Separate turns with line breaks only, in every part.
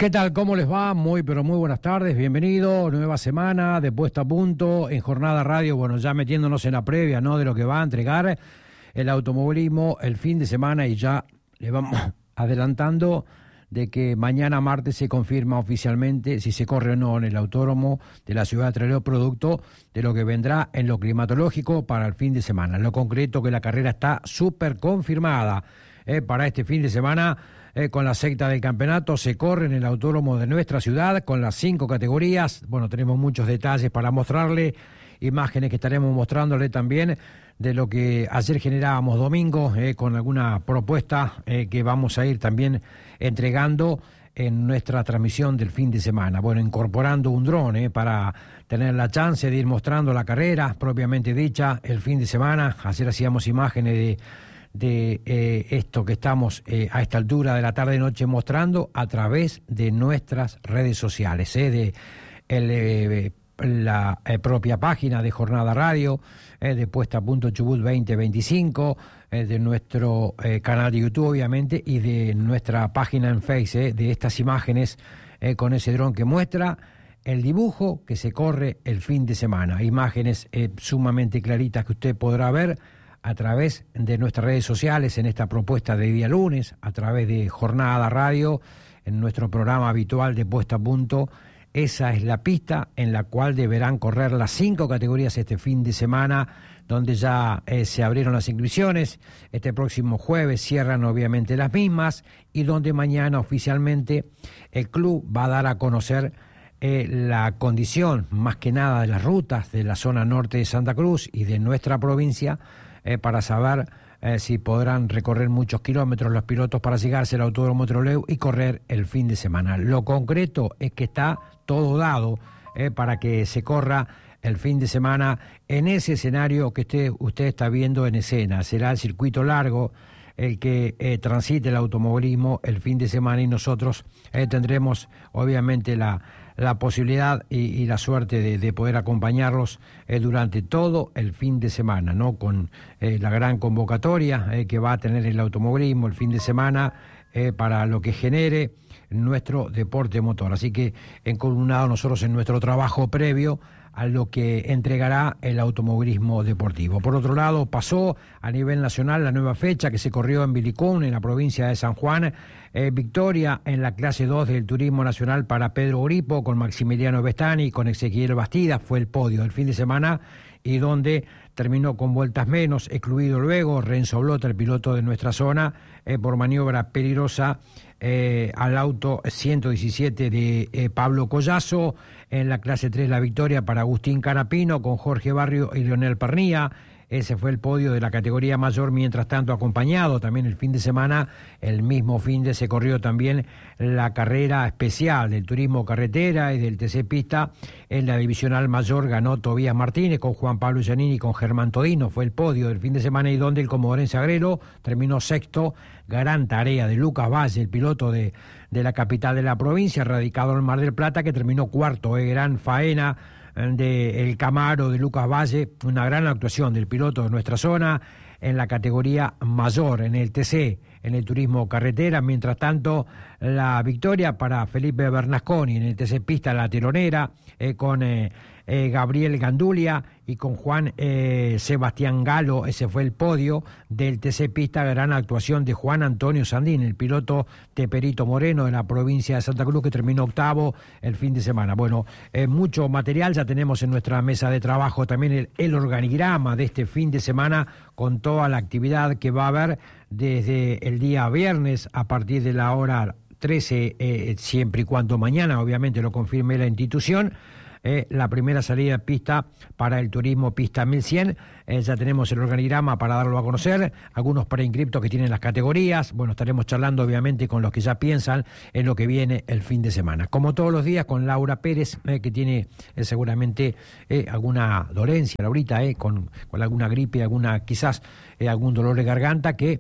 ¿Qué tal? ¿Cómo les va? Muy, pero muy buenas tardes. Bienvenido. Nueva semana de Puesta a Punto en Jornada Radio. Bueno, ya metiéndonos en la previa, ¿no? De lo que va a entregar el automovilismo el fin de semana, y ya le vamos adelantando de que mañana martes se confirma oficialmente si se corre o no en el autódromo de la ciudad de Trelew, producto de lo que vendrá en lo climatológico para el fin de semana. En lo concreto, que la carrera está súper confirmada para este fin de semana. Con la secta del campeonato se corre en el autódromo de nuestra ciudad con las 5 categorías. Bueno, tenemos muchos detalles para mostrarle, imágenes que estaremos mostrándole también de lo que ayer generábamos domingo, con alguna propuesta que vamos a ir también entregando en nuestra transmisión del fin de semana. Bueno, incorporando un dron para tener la chance de ir mostrando la carrera propiamente dicha el fin de semana. Ayer hacíamos imágenes de esto que estamos a esta altura de la tarde-noche mostrando a través de nuestras redes sociales, de la propia página de Jornada Radio, de Puesta a Punto Chubut 2025, de nuestro canal de YouTube, obviamente, y de nuestra página en Facebook, de estas imágenes con ese dron que muestra el dibujo que se corre el fin de semana. Imágenes sumamente claritas que usted podrá ver a través de nuestras redes sociales en esta propuesta de día lunes, a través de Jornada Radio, en nuestro programa habitual de Puesta a Punto. Esa es la pista en la cual deberán correr las 5 categorías este fin de semana, donde ya se abrieron las inscripciones. Este próximo jueves cierran obviamente las mismas, y donde mañana oficialmente el club va a dar a conocer la condición, más que nada, de las rutas de la zona norte de Santa Cruz y de nuestra provincia, para saber si podrán recorrer muchos kilómetros los pilotos para llegarse al Autódromo Trelew y correr el fin de semana. Lo concreto es que está todo dado para que se corra el fin de semana en ese escenario que usted está viendo en escena. Será el circuito largo el que transite el automovilismo el fin de semana, y nosotros tendremos obviamente la posibilidad y la suerte de poder acompañarlos durante todo el fin de semana, ¿no? Con la gran convocatoria que va a tener el automovilismo el fin de semana para lo que genere nuestro deporte motor. Así que encolumnado nosotros en nuestro trabajo previo a lo que entregará el automovilismo deportivo. Por otro lado, pasó a nivel nacional la nueva fecha que se corrió en Vilicún, en la provincia de San Juan. Victoria en la clase 2 del Turismo Nacional para Pedro Gripo, con Maximiliano Bestani y con Ezequiel Bastida. Fue el podio del fin de semana, y donde terminó con vueltas menos, excluido luego Renzo Blota, el piloto de nuestra zona, por maniobra peligrosa al auto 117 de Pablo Collazo. En la clase 3 la victoria para Agustín Carapino con Jorge Barrio y Leonel Pernía. Ese fue el podio de la categoría mayor. Mientras tanto, acompañado también el fin de semana, el mismo fin de se corrió también la carrera especial del turismo carretera y del TC Pista. En la divisional mayor ganó Tobías Martínez con Juan Pablo Giannini y con Germán Todino. Fue el podio del fin de semana, y donde el comodorense Agrelo terminó sexto. Gran tarea de Lucas Valle, el piloto de la capital de la provincia, radicado en Mar del Plata, que terminó cuarto. Gran faena de El Camaro de Lucas Valle, una gran actuación del piloto de nuestra zona en la categoría mayor, en el TC, en el turismo carretera. Mientras tanto, la victoria para Felipe Bernasconi en el TC Pista, la telonera, con Gabriel Gandulia y con Juan Sebastián Galo. Ese fue el podio del TC Pista. Gran actuación de Juan Antonio Sandín, el piloto de Perito Moreno de la provincia de Santa Cruz, que terminó octavo el fin de semana. Bueno, mucho material ya tenemos en nuestra mesa de trabajo, también el organigrama de este fin de semana, con toda la actividad que va a haber desde el día viernes a partir de la hora 13, siempre y cuando mañana obviamente lo confirme la institución. La primera salida de pista para el turismo pista 1100. Ya tenemos el organigrama para darlo a conocer, algunos preinscriptos que tienen las categorías. Bueno, estaremos charlando obviamente con los que ya piensan en lo que viene el fin de semana. Como todos los días, con Laura Pérez, que tiene seguramente alguna dolencia, Laurita, con alguna gripe, quizás algún dolor de garganta, que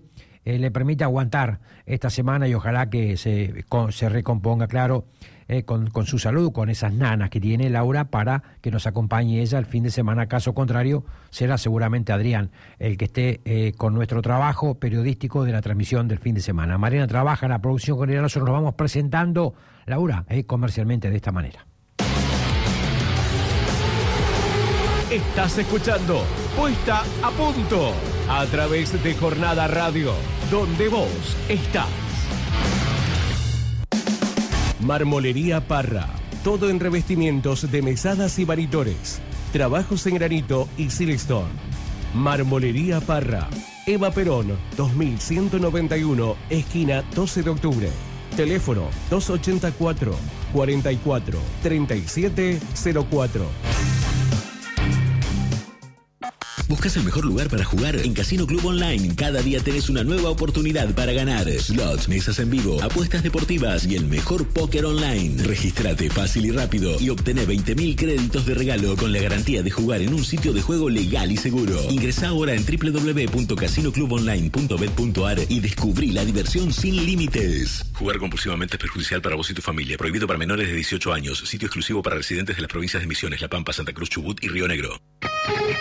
le permita aguantar esta semana y ojalá que se recomponga, claro, con su salud, con esas nanas que tiene Laura, para que nos acompañe ella el fin de semana. Caso contrario, será seguramente Adrián el que esté con nuestro trabajo periodístico de la transmisión del fin de semana. Mariana trabaja en la producción general, nosotros nos vamos presentando, Laura, comercialmente de esta manera.
Estás escuchando Puesta a Punto a través de Jornada Radio, donde vos estás. Marmolería Parra, todo en revestimientos de mesadas y varitores, trabajos en granito y silestone. Marmolería Parra, Eva Perón, 2191, esquina 12 de octubre. Teléfono 284 44 37 04.
¿Buscas el mejor lugar para jugar? En Casino Club Online, cada día tenés una nueva oportunidad para ganar. Slots, mesas en vivo, apuestas deportivas y el mejor póker online. Regístrate fácil y rápido y obtené 20.000 créditos de regalo con la garantía de jugar en un sitio de juego legal y seguro. Ingresá ahora en www.casinoclubonline.bet.ar y descubrí la diversión sin límites. Jugar compulsivamente es perjudicial para vos y tu familia. Prohibido para menores de 18 años. Sitio exclusivo para residentes de las provincias de Misiones, La Pampa, Santa Cruz, Chubut y Río Negro.